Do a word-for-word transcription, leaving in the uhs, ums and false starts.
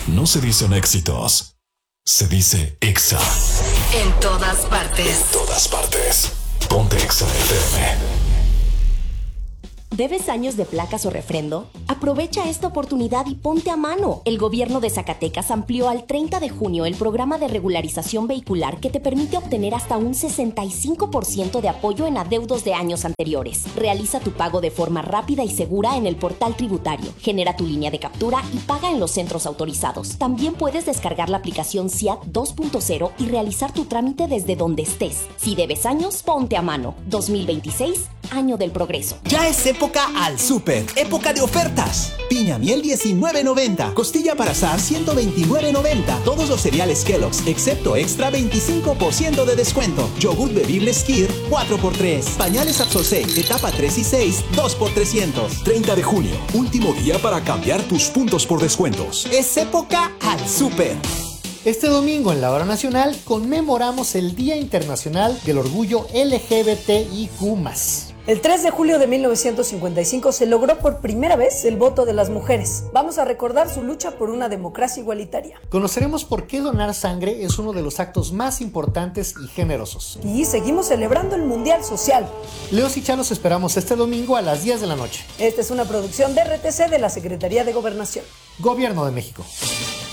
No se dicen éxitos, se dice Exa. En todas partes. En todas partes. Ponte Exa F M. ¿Debes años de placas o refrendo? Aprovecha esta oportunidad y ponte a mano. El gobierno de Zacatecas amplió al treinta de junio el programa de regularización vehicular que te permite obtener hasta un sesenta y cinco por ciento de apoyo en adeudos de años anteriores. Realiza tu pago de forma rápida y segura en el portal tributario. Genera tu línea de captura y paga en los centros autorizados. También puedes descargar la aplicación S I A T dos punto cero y realizar tu trámite desde donde estés. Si debes años, ponte a mano. dos mil veintiséis, año del progreso. Ya es época al súper, época de ofertas. Piña miel diecinueve noventa, costilla para asar ciento veintinueve noventa, todos los cereales Kellogg's excepto extra veinticinco por ciento de descuento. Yogur bebible Skir cuatro por tres, pañales Absolsec etapa tres y seis dos por trescientos. treinta de junio, último día para cambiar tus puntos por descuentos. Es época al súper. Este domingo en la Hora Nacional conmemoramos el Día Internacional del Orgullo L G B T I Q más. El tres de julio de mil novecientos cincuenta y cinco se logró por primera vez el voto de las mujeres. Vamos a recordar su lucha por una democracia igualitaria. Conoceremos por qué donar sangre es uno de los actos más importantes y generosos. Y seguimos celebrando el Mundial Social. Leos y Chalos esperamos este domingo a las diez de la noche. Esta es una producción de R T C de la Secretaría de Gobernación. Gobierno de México.